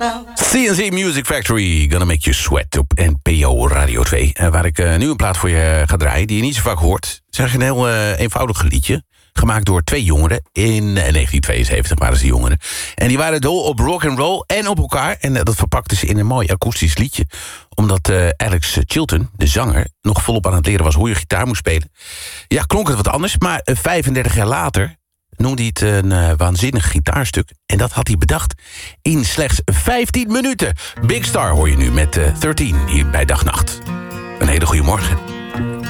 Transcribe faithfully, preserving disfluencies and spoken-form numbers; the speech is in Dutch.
C en C Music Factory, Gonna Make You Sweat op N P O Radio twee. Uh, waar ik uh, nu een plaat voor je ga draaien die je niet zo vaak hoort. Het is eigenlijk een heel uh, eenvoudig liedje. Gemaakt door twee jongeren. In negentien tweeënzeventig waren ze jongeren. En die waren dol op rock and roll en op elkaar. En uh, dat verpakten ze in een mooi akoestisch liedje. Omdat uh, Alex Chilton, de zanger, nog volop aan het leren was hoe je gitaar moest spelen. Ja, klonk het wat anders. Maar uh, vijfendertig jaar later noemde hij het een uh, waanzinnig gitaarstuk. En dat had hij bedacht in slechts vijftien minuten. Big Star hoor je nu met uh, dertien hier bij Dag Nacht. Een hele goede morgen.